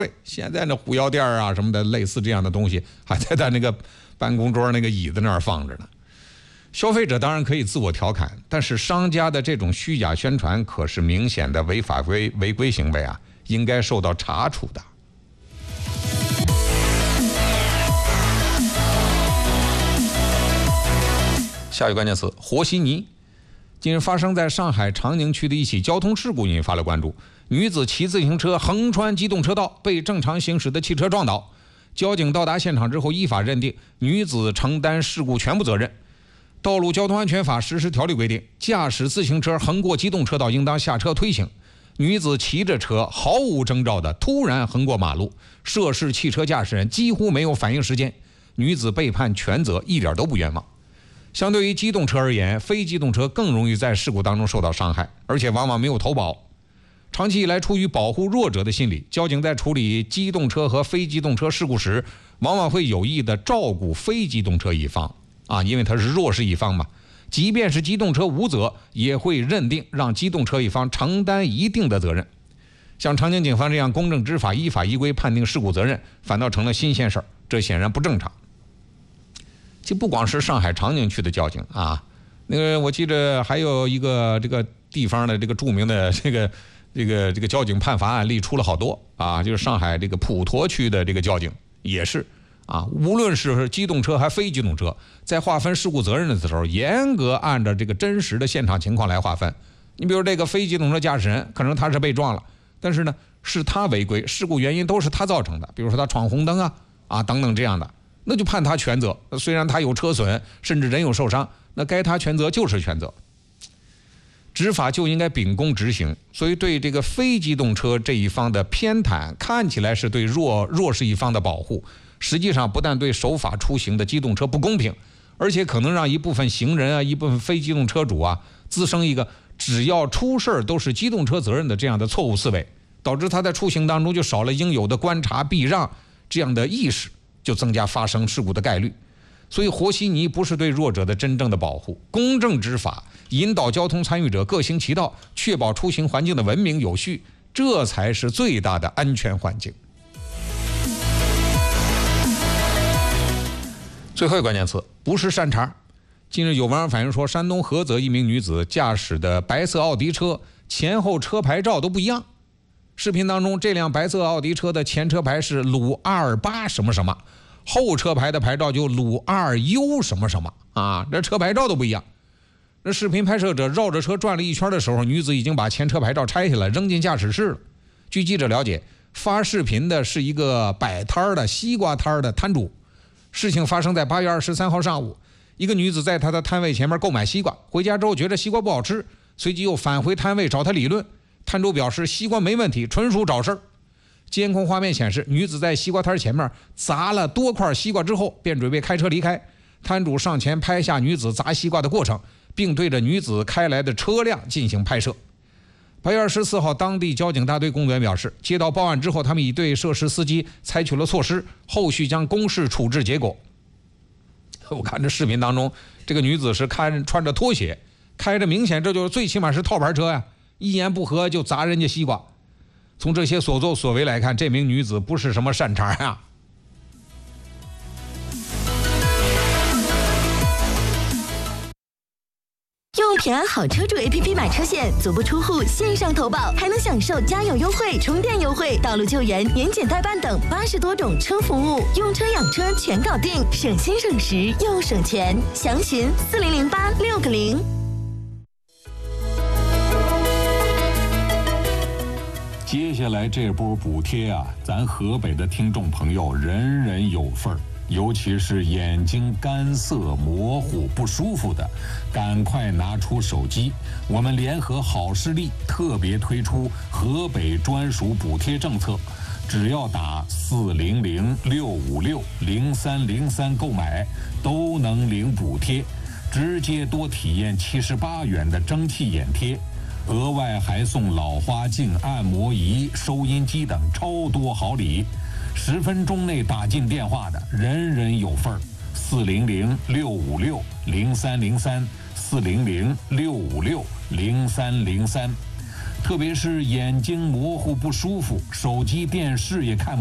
现在那虎药店啊什么的，类似这样的东西，还在他那个办公桌那个椅子那儿放着呢。消费者当然可以自我调侃，但是商家的这种虚假宣传可是明显的违法违规行为啊，应该受到查处的。下一个关键词：和稀泥。近日发生在上海长宁区的一起交通事故引发了关注。女子骑自行车横穿机动车道，被正常行驶的汽车撞倒。交警到达现场之后，依法认定女子承担事故全部责任。道路交通安全法实施条例规定，驾驶自行车横过机动车道应当下车推行。女子骑着车毫无征兆的突然横过马路，涉事汽车驾驶人几乎没有反应时间，女子被判全责，一点都不冤枉。相对于机动车而言，非机动车更容易在事故当中受到伤害，而且往往没有投保。长期以来，出于保护弱者的心理，交警在处理机动车和非机动车事故时，往往会有意的照顾非机动车一方啊，因为他是弱势一方嘛。即便是机动车无责，也会认定让机动车一方承担一定的责任。像长宁警方这样公正执法、依法依规判定事故责任，反倒成了新鲜事儿，这显然不正常。就不光是上海长宁区的交警啊，那个我记得还有一个这个地方的这个著名的这个交警判罚案例出了好多啊，就是上海这个普陀区的这个交警也是啊，无论是机动车还非机动车，在划分事故责任的时候，严格按照这个真实的现场情况来划分。你比如这个非机动车驾驶人，可能他是被撞了，但是呢是他违规，事故原因都是他造成的，比如说他闯红灯啊等等这样的。那就判他全责，虽然他有车损，甚至人有受伤，那该他全责就是全责。执法就应该秉公执行，所以对这个非机动车这一方的偏袒，看起来是对弱势一方的保护，实际上不但对守法出行的机动车不公平，而且可能让一部分行人啊，一部分非机动车主啊，滋生一个只要出事都是机动车责任的这样的错误思维，导致他在出行当中就少了应有的观察避让这样的意识，就增加发生事故的概率。所以和稀泥不是对弱者的真正的保护，公正执法，引导交通参与者各行其道，确保出行环境的文明有序，这才是最大的安全环境。最后一个关键词，不是善茬。近日有网友反映说，山东菏泽一名女子驾驶的白色奥迪车前后车牌照都不一样。视频当中，这辆白色奥迪车的前车牌是鲁28什么什么，后车牌的牌照就鲁2U什么什么啊，这车牌照都不一样。那视频拍摄者绕着车转了一圈的时候，女子已经把前车牌照拆下来扔进驾驶室了。据记者了解，发视频的是一个摆摊的西瓜摊的摊主。事情发生在8月23号上午，一个女子在她的摊位前面购买西瓜，回家之后觉得西瓜不好吃，随即又返回摊位找她理论。摊主表示西瓜没问题，纯属找事儿。监控画面显示，女子在西瓜摊前面砸了多块西瓜之后，便准备开车离开。摊主上前拍下女子砸西瓜的过程，并对着女子开来的车辆进行拍摄。8月24号，当地交警大队工作人员表示，接到报案之后，他们已对涉事司机采取了措施，后续将公示处置结果。我看这视频当中，这个女子是穿着拖鞋，开着明显这就是最起码是套牌车呀，一言不合就砸人家西瓜。从这些所作所为来看，这名女子不是什么善茬啊。 用平安好车主 APP 买车险，足不出户线上投保，还能享受加油优惠、充电优惠、道路救援、年检代办等80多种车服务，用车养车全搞定，省心省时又省钱。详询4008-6个0。 接下来这波补贴啊，咱河北的听众朋友人人有份儿。尤其是眼睛干涩、模糊、不舒服的，赶快拿出手机。我们联合好视力特别推出河北专属补贴政策，只要打400-656-0303购买，都能领补贴，直接多体验78元的蒸汽眼贴，额外还送老花镜、按摩仪、收音机等超多好礼。10分钟内打进电话的，人人有份儿。400-656-0303，400-656-0303。 特别是眼睛模糊不舒服，手机、电视也看